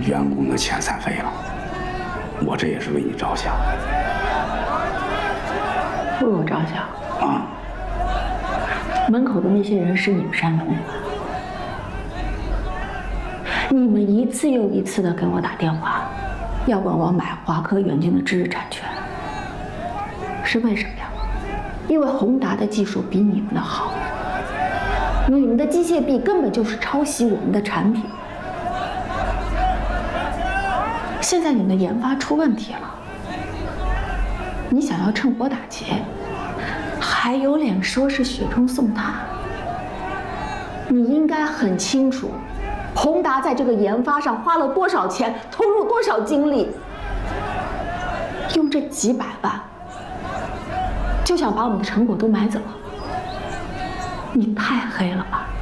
员工的遣散费了。我这也是为你着想。 为我着想啊？ 门口的那些人是你们山东的，你们一次又一次的给我打电话，要问我买华科远近的知识产权，是为什么呀？因为宏达的技术比你们的好，你们的机械臂根本就是抄袭我们的产品。现在你们的研发出问题了，你想要趁火打劫，还有脸说是雪中送炭？你应该很清楚，宏达在这个研发上花了多少钱，投入多少精力，用这几百万就想把我们的成果都买走，你太黑了吧？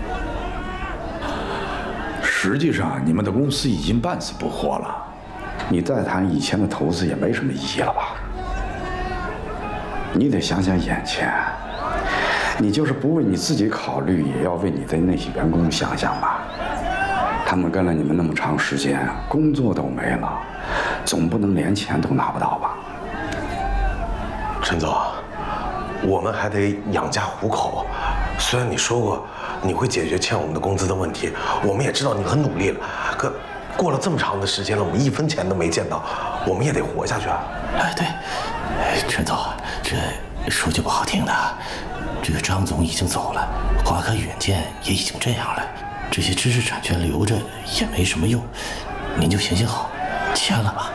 实际上，你们的公司已经半死不活了，你再谈以前的投资也没什么意义了吧？你得想想眼前，你就是不为你自己考虑，也要为你的那些员工想想吧。他们跟了你们那么长时间，工作都没了，总不能连钱都拿不到吧？ 陈总，我们还得养家糊口。虽然你说过你会解决欠我们的工资的问题，我们也知道你很努力了，可过了这么长的时间了，我们一分钱都没见到，我们也得活下去啊。 哎，对，陈总，这说句不好听的，这个张总已经走了，华科远见也已经这样了，这些知识产权留着也没什么用，您就行行好，签了吧。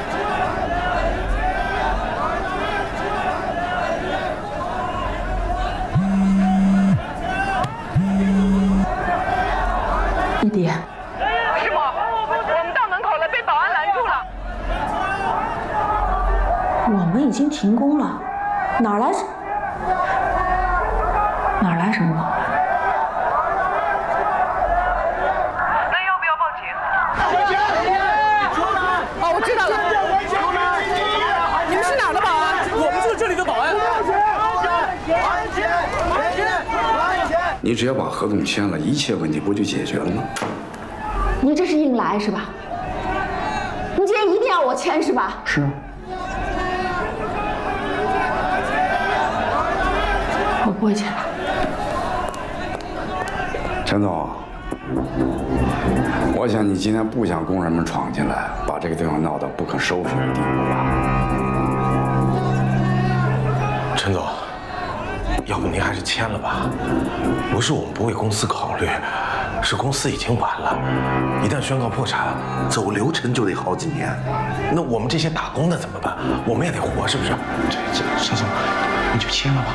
玉蝶， 师傅，我们到门口了，被保安拦住了。 我们已经停工了，哪来什么保安？ 那要不要报警？哦，我知道了。你们是哪儿的保安？ 我们就是这里的保安。 你只要把合同签了，一切问题不就解决了吗？ 你这是硬来是吧？你今天一定要我签是吧？ 是啊。 我不会签了。 陈总，我想你今天不想工人们闯进来，把这个地方闹到不可收拾的地步吧？ 陈总，要不您还是签了吧？不是我们不为公司考虑，是公司已经完了，一旦宣告破产，走流程就得好几年。那我们这些打工的怎么办？我们也得活，是不是？ 这陈总，你就签了吧。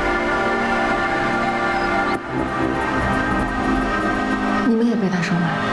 你们也被他收买了。